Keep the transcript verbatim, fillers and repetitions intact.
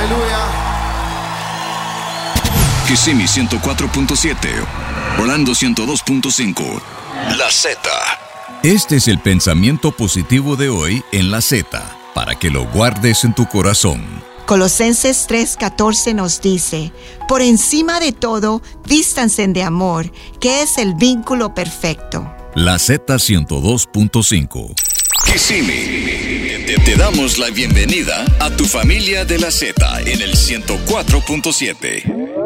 Aleluya. Kissimmee ciento cuatro punto siete, Orlando ciento dos punto cinco. La Z. Este es el pensamiento positivo de hoy en La Z, para que lo guardes en tu corazón. Colosenses tres catorce nos dice: por encima de todo, vístanse de amor, que es el vínculo perfecto. La Z ciento dos punto cinco. Kissimmee, te, te damos la bienvenida a tu familia de La Z en el ciento cuatro punto siete.